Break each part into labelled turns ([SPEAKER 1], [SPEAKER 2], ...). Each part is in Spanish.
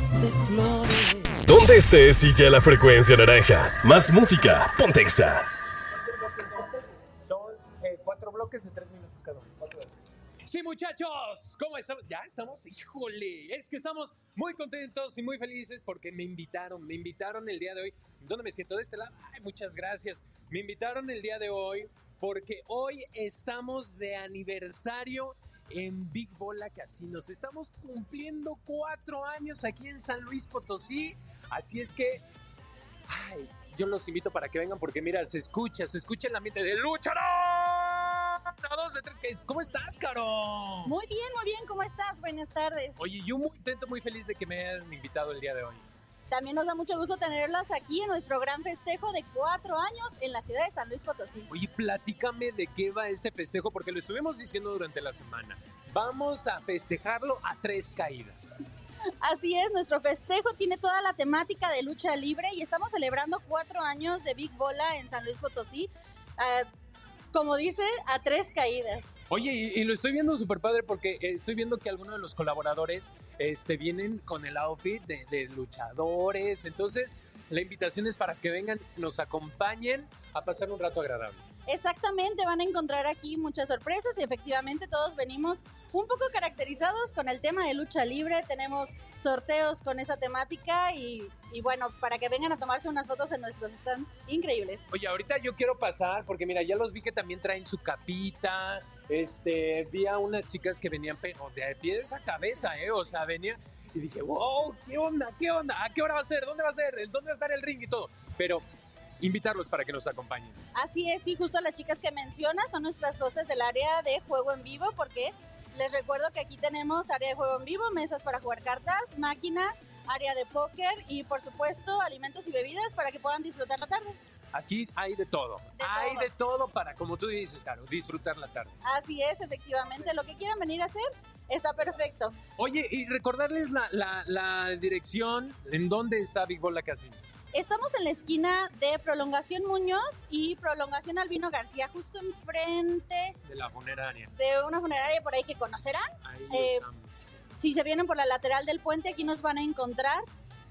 [SPEAKER 1] de flores.
[SPEAKER 2] Donde estés, sigue la frecuencia naranja. Más música, ponte Exa.
[SPEAKER 3] Son 4 bloques de 3 minutos cada uno. Sí, muchachos, ¿cómo estamos? ¿Ya estamos? Híjole, es que estamos muy contentos y muy felices porque me invitaron el día de hoy. ¿Dónde me siento? ¿De este lado? Ay, muchas gracias. Me invitaron el día de hoy porque hoy estamos de aniversario en Big Bola Casinos. Estamos cumpliendo 4 años aquí en San Luis Potosí, así es que yo los invito para que vengan porque mira, se escucha el ambiente de lucha. ¡No! 2 de 3, ¿cómo estás, Caro?
[SPEAKER 4] Muy bien, ¿cómo estás? Buenas tardes.
[SPEAKER 3] Oye, yo muy contento, muy feliz de que me hayas invitado el día de hoy.
[SPEAKER 4] También nos da mucho gusto tenerlas aquí en nuestro gran festejo de 4 años en la ciudad de San Luis Potosí.
[SPEAKER 3] Oye, platícame de qué va este festejo, porque lo estuvimos diciendo durante la semana. Vamos a festejarlo a 3 caídas.
[SPEAKER 4] Así es, nuestro festejo tiene toda la temática de lucha libre y estamos celebrando 4 años de Big Bola en San Luis Potosí. Como dice, a 3 caídas.
[SPEAKER 3] Oye, y lo estoy viendo súper padre porque estoy viendo que algunos de los colaboradores vienen con el outfit de luchadores. Entonces, la invitación es para que vengan, nos acompañen a pasar un rato agradable.
[SPEAKER 4] Exactamente, van a encontrar aquí muchas sorpresas y efectivamente todos venimos un poco caracterizados con el tema de lucha libre. Tenemos sorteos con esa temática y bueno, para que vengan a tomarse unas fotos en nuestros stand increíbles.
[SPEAKER 3] Oye, ahorita yo quiero pasar porque mira, ya los vi que también traen su capita. Vi a unas chicas que venían de pies a cabeza, o sea, venía y dije, wow, ¿qué onda? ¿A qué hora va a ser? ¿Dónde va a ser? ¿Dónde va a estar el ring y todo? Pero invitarlos para que nos acompañen.
[SPEAKER 4] Así es, sí, justo las chicas que mencionas son nuestras hostes del área de juego en vivo, porque les recuerdo que aquí tenemos área de juego en vivo, mesas para jugar cartas, máquinas, área de póker y por supuesto alimentos y bebidas para que puedan disfrutar la tarde.
[SPEAKER 3] Aquí hay de todo. De todo para, como tú dices, Caro, disfrutar la tarde.
[SPEAKER 4] Así es, efectivamente, lo que quieran venir a hacer está perfecto.
[SPEAKER 3] Oye, y recordarles la dirección en dónde está Big Bola Casinos.
[SPEAKER 4] Estamos en la esquina de Prolongación Muñoz y Prolongación Albino García, justo enfrente
[SPEAKER 3] de la funeraria.
[SPEAKER 4] De una funeraria por ahí que conocerán.
[SPEAKER 3] Ahí estamos.
[SPEAKER 4] Si se vienen por la lateral del puente, aquí nos van a encontrar.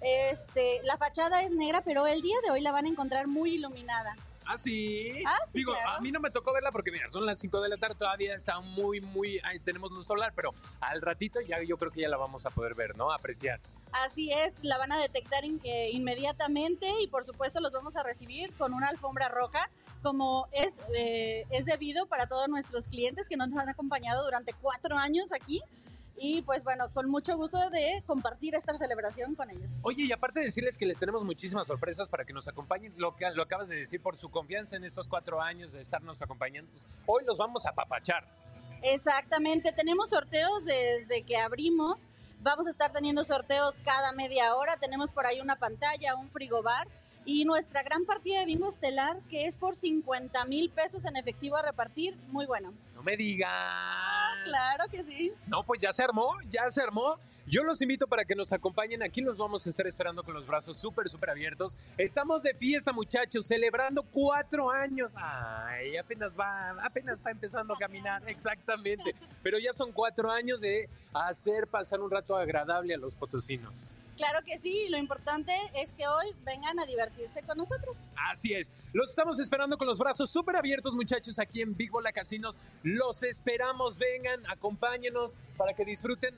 [SPEAKER 4] La fachada es negra, pero el día de hoy la van a encontrar muy iluminada.
[SPEAKER 3] ¿Ah, sí?
[SPEAKER 4] Sí,
[SPEAKER 3] digo,
[SPEAKER 4] claro.
[SPEAKER 3] A mí no me tocó verla porque, mira, son las 5 de la tarde, todavía está muy, tenemos luz solar, pero al ratito ya yo creo que ya la vamos a poder ver, ¿no? Apreciar.
[SPEAKER 4] Así es, la van a detectar inmediatamente y por supuesto los vamos a recibir con una alfombra roja, como es debido para todos nuestros clientes que nos han acompañado durante 4 años aquí. Y pues bueno, con mucho gusto de compartir esta celebración con ellos.
[SPEAKER 3] Oye, y aparte de decirles que les tenemos muchísimas sorpresas para que nos acompañen, lo acabas de decir, por su confianza en estos 4 años de estarnos acompañando, pues hoy los vamos a apapachar.
[SPEAKER 4] Exactamente, tenemos sorteos desde que abrimos, vamos a estar teniendo sorteos cada media hora, tenemos por ahí una pantalla, un frigobar y nuestra gran partida de bingo estelar que es por 50,000 pesos en efectivo a repartir, muy bueno.
[SPEAKER 3] No me digas.
[SPEAKER 4] Claro que sí.
[SPEAKER 3] No, pues ya se armó. Yo los invito para que nos acompañen. Aquí los vamos a estar esperando con los brazos súper abiertos. Estamos de fiesta, muchachos, celebrando 4 años. Ay, apenas va empezando a caminar, exactamente. Pero ya son 4 años de hacer pasar un rato agradable a los potosinos.
[SPEAKER 4] Claro que sí, lo importante es que hoy vengan a divertirse con nosotros.
[SPEAKER 3] Así es, los estamos esperando con los brazos súper abiertos, muchachos, aquí en Big Bola Casinos. Los esperamos, vengan, acompáñenos para que disfruten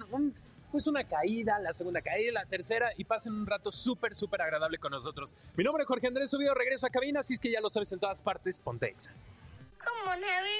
[SPEAKER 3] una caída, la segunda caída, la tercera y pasen un rato súper agradable con nosotros. Mi nombre es Jorge Andrés Subido, regreso a cabina, así es que ya lo sabes en todas partes, ponte Exa.
[SPEAKER 5] Como Navidad.